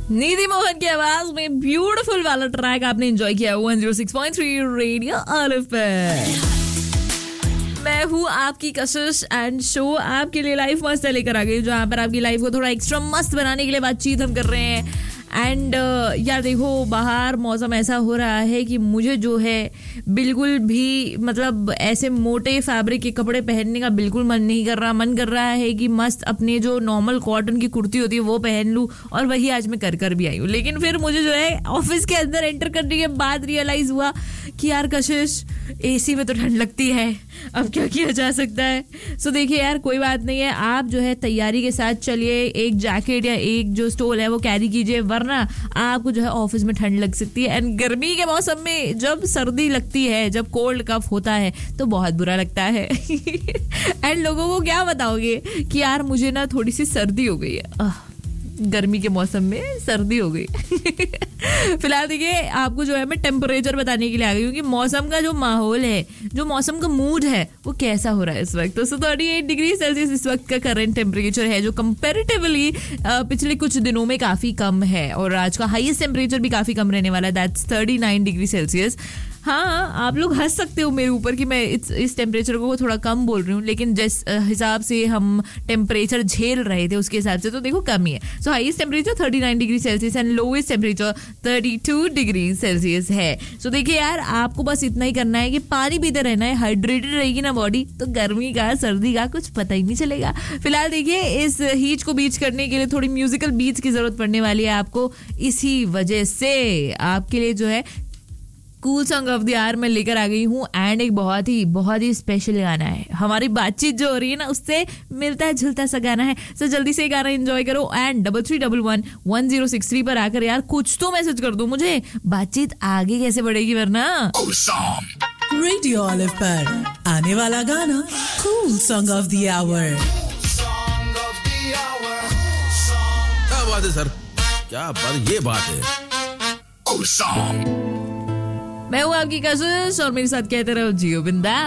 नीति मोहन की आवाज में ब्यूटीफुल वाला ट्रैक आपने एंजॉय किया 106.3 रेडियो आलिफ पे। मैं हूँ आपकी कशिश एंड शो आपके लिए लाइफ मस्त लेकर आ गई, जहाँ पर आपकी लाइफ को थोड़ा एक्स्ट्रा मस्त बनाने के लिए बातचीत हम कर रहे हैं। एंड यार देखो, बाहर मौसम ऐसा हो रहा है कि मुझे जो है बिल्कुल भी मतलब ऐसे मोटे फैब्रिक के कपड़े पहनने का बिल्कुल मन नहीं कर रहा। मन कर रहा है कि मस्त अपने जो नॉर्मल कॉटन की कुर्ती होती है वो पहन लूँ, और वही आज मैं कर भी आई हूँ। लेकिन फिर मुझे जो है ऑफिस के अंदर एंटर करने के बाद रियलाइज हुआ कि यार कशिश, एसी में तो ठंड लगती है, अब क्या किया जा सकता है। सो देखिए यार, कोई बात नहीं है, आप जो है तैयारी के साथ चलिए, एक जैकेट या एक जो स्टोल है वो कैरी कीजिए, वरना आपको जो है ऑफिस में ठंड लग सकती है। एंड गर्मी के मौसम में जब सर्दी लगती है, जब कोल्ड कफ होता है तो बहुत बुरा लगता है। एंड लोगों को क्या बताओगे कि यार मुझे ना थोड़ी सी सर्दी हो गई है, गर्मी के मौसम में सर्दी हो गई। फिलहाल देखिए, आपको जो है मैं टेम्परेचर बताने के लिए आ गई हूँ कि मौसम का जो माहौल है, जो मौसम का मूड है, वो कैसा हो रहा है इस वक्त। तो 38 डिग्री सेल्सियस इस वक्त का करंट टेम्परेचर है, जो कंपैरेटिवली पिछले कुछ दिनों में काफी कम है। और आज का हाईएस्ट टेम्परेचर भी काफी कम रहने वाला है, दैट्स 39 डिग्री सेल्सियस। हाँ, आप लोग हंस सकते हो मेरे ऊपर कि मैं इस टेम्परेचर को थोड़ा कम बोल रही हूँ, लेकिन जिस हिसाब से हम टेम्परेचर झेल रहे थे उसके हिसाब से तो देखो कम ही है। सो highest temperature 39 degree Celsius and lowest temperature 32 degree Celsius है। सो देखिए यार, आपको बस इतना ही करना है कि पानी पीते रहना है, हाइड्रेटेड रहेगी ना बॉडी, तो गर्मी का सर्दी का कुछ पता ही नहीं चलेगा। फिलहाल देखिए, इस हीट को बीच करने के लिए थोड़ी म्यूजिकल बीट्स की जरूरत पड़ने वाली है आपको। इसी वजह से आपके लिए जो है cool song of the our में लेकर आ गई हूँ। एंड एक बहुत ही स्पेशल गाना है, हमारी बातचीत जो हो रही है ना उससे मिलता जुलता सा गाना है। सो जल्दी से गाना एंजॉय करो एंड 33111063 पर आकर यार कुछ तो मैसेज कर दो मुझे, बातचीत आगे कैसे बढ़ेगी वरना। रेडियो ऑलिव पर आने वाला गाना cool song of the our. क्या बात है सर, क्या बात, ये बात है। मैं हूँ आपकी कशिश और मेरे साथ कहते रहो जियो बिंदास।